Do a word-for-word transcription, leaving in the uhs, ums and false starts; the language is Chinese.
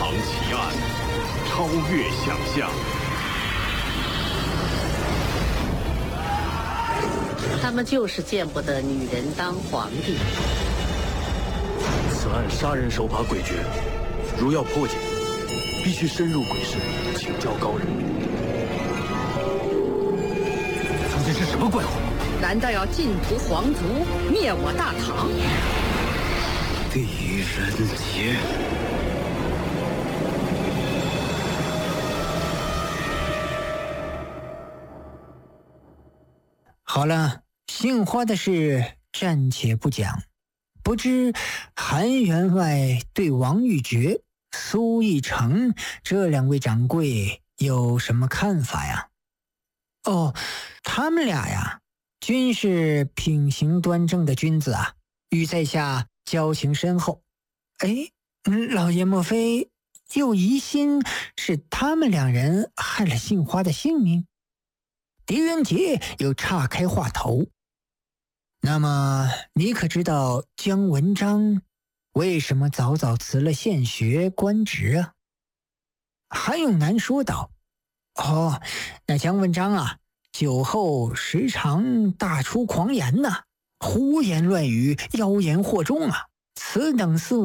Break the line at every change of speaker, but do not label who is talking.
藏奇案，超越想象。
他们就是见不得女人当皇帝。
此案杀人手法诡谲，如要破解，必须深入鬼市，请教高人。
究竟是什么怪物？
难道要尽屠皇族，灭我大唐？
狄仁杰。
好了，杏花的事暂且不讲。不知韩员外对王玉珏、苏义成这两位掌柜有什么看法呀？哦，他们俩呀，均是品行端正的君子啊，与在下交情深厚。哎，老爷莫非又疑心是他们两人害了杏花的性命？狄仁杰又岔开话头。那么你可知道姜文章为什么早早辞了县学官职啊？韩永南说道：哦，那姜文章啊，酒后时常大出狂言呐、啊，胡言乱语，妖言惑众啊，此等四